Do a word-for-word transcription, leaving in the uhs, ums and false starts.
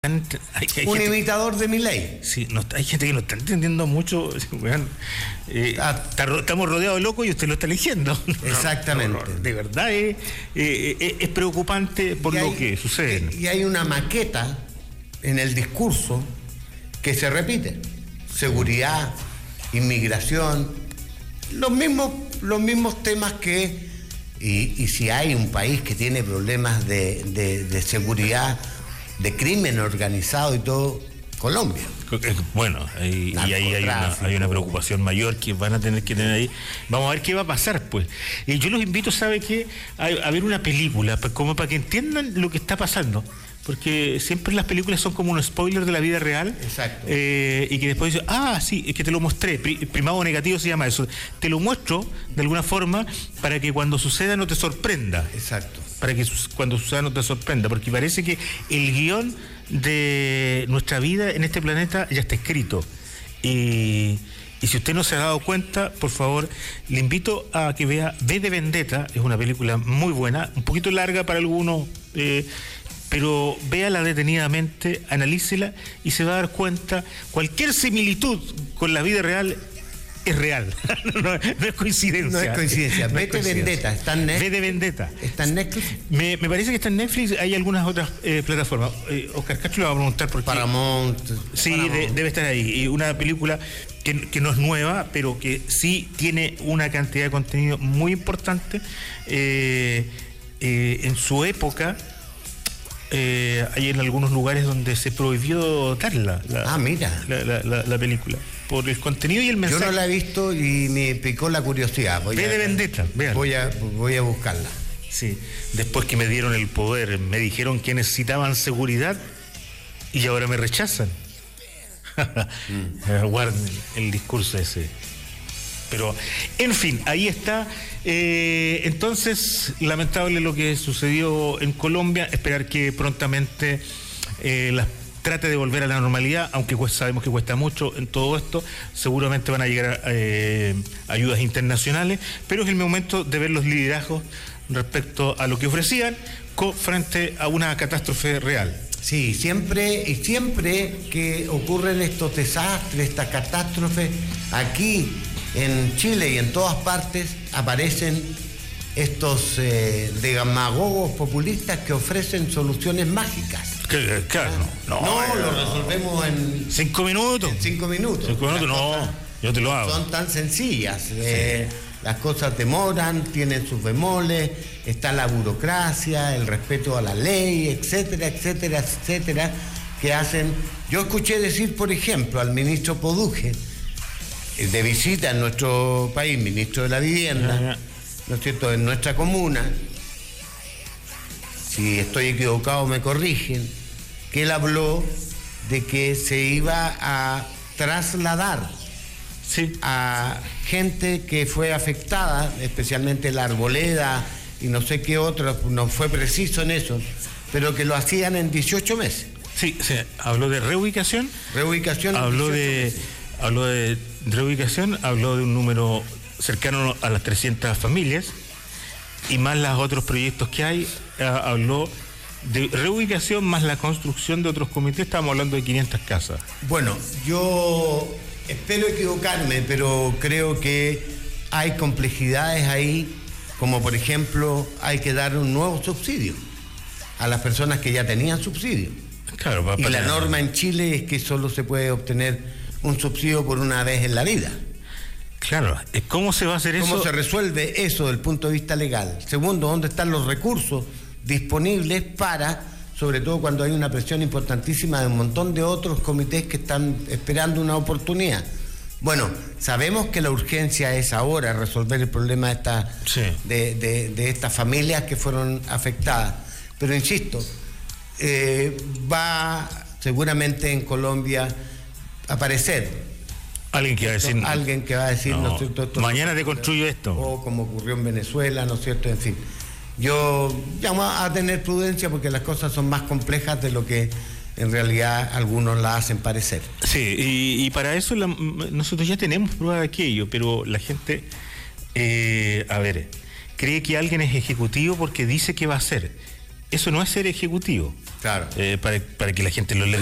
Hay, hay un gente, imitador de Milei. sí, no, hay gente que no está entendiendo mucho. Bueno, eh, ah, está, estamos rodeados de locos y usted lo está eligiendo. Exactamente. No, no, de verdad es, eh, es preocupante por hay, lo que sucede. Y hay una maqueta en el discurso que se repite. Seguridad, inmigración, los mismos, los mismos temas que... Y, y si hay un país que tiene problemas de, de, de seguridad, de crimen organizado y todo, Colombia. Bueno, y, y ahí hay una, hay una preocupación mayor que van a tener que tener ahí. Vamos a ver qué va a pasar, pues. Y yo los invito, ¿sabe qué? A, a ver una película, pues, como para que entiendan lo que está pasando. Porque siempre las películas son como un spoiler de la vida real. Exacto. Eh, y que después dices, ah, sí, es que te lo mostré. Primado negativo se llama eso. Te lo muestro de alguna forma para que cuando suceda no te sorprenda. Exacto. Para que cuando suceda no te sorprenda. Porque parece que el guión de nuestra vida en este planeta ya está escrito. Y, y si usted no se ha dado cuenta, por favor, le invito a que vea V de Vendetta. Es una película muy buena, un poquito larga para algunos, eh, pero véala detenidamente, analícela y se va a dar cuenta, cualquier similitud con la vida real es real. no, no, no es coincidencia. No es coincidencia. No V es de Vendetta, ¿está en Netflix? V de Vendetta. ¿Está en Netflix? Me, me parece que está en Netflix, hay algunas otras eh, plataformas. Eh, Oscar Castro le va a preguntar por qué. Paramount. Sí, Paramount. De, debe estar ahí. Y una película que, que no es nueva, pero que sí tiene una cantidad de contenido muy importante. Eh, eh, en su época, eh, hay en algunos lugares donde se prohibió darla. La, ah, mira. La, la, la, la película. Por el contenido y el mensaje. Yo no la he visto y me picó la curiosidad. Voy Ve a, de Vendetta, vean. Voy a, voy a buscarla. Sí, después que me dieron el poder, me dijeron que necesitaban seguridad y ahora me rechazan. mm. Guarden el discurso ese. Pero, en fin, ahí está. Eh, entonces, lamentable lo que sucedió en Colombia. Esperar que prontamente eh, las trate de volver a la normalidad, aunque sabemos que cuesta mucho en todo esto. Seguramente van a llegar eh, ayudas internacionales, pero es el momento de ver los liderazgos respecto a lo que ofrecían frente a una catástrofe real. Sí, siempre y siempre que ocurren estos desastres, estas catástrofes, aquí en Chile y en todas partes aparecen estos eh, demagogos populistas que ofrecen soluciones mágicas. Que, claro, no, no, no, no, lo resolvemos en cinco minutos. En cinco minutos. Cinco minutos, no, yo te lo hago. Son tan sencillas. Sí. Eh, las cosas demoran, tienen sus bemoles, está la burocracia, el respeto a la ley, etcétera, etcétera, etcétera, que hacen. Yo escuché decir, por ejemplo, al ministro Poduje, de visita en nuestro país, ministro de la Vivienda, ya, ya. ¿no es cierto?, en nuestra comuna, si estoy equivocado me corrigen, que él habló de que se iba a trasladar sí. a gente que fue afectada, especialmente la Arboleda y no sé qué otra, no fue preciso en eso, pero que lo hacían en dieciocho meses. Sí, sí. Habló de reubicación. Reubicación. Habló de, habló de reubicación, habló de un número cercano a las trescientas familias y más los otros proyectos que hay. Habló de reubicación más la construcción de otros comités. Estamos hablando de quinientas casas. Bueno, yo espero equivocarme, pero creo que hay complejidades ahí, como por ejemplo hay que dar un nuevo subsidio a las personas que ya tenían subsidio. Claro, para, y para la norma en Chile es que solo se puede obtener un subsidio por una vez en la vida. Claro, ¿cómo se va a hacer eso? ¿Cómo se resuelve eso desde el punto de vista legal? Segundo, ¿dónde están los recursos disponibles para, sobre todo cuando hay una presión importantísima de un montón de otros comités que están esperando una oportunidad? Bueno, sabemos que la urgencia es ahora resolver el problema de, esta, sí. de, de, de estas familias que fueron afectadas, pero insisto, eh, va seguramente en Colombia a aparecer alguien que va a decir alguien que va a decir no, ¿no es cierto? Esto mañana te construyo esto, o como ocurrió en Venezuela, ¿no es cierto? En fin, yo llamo a tener prudencia porque las cosas son más complejas de lo que en realidad algunos la hacen parecer. Sí, y, y para eso la, nosotros ya tenemos prueba de aquello, pero la gente eh, a ver, cree que alguien es ejecutivo porque dice que va a hacer. eso no es ser ejecutivo. Claro. Eh, para, para que la gente lo lea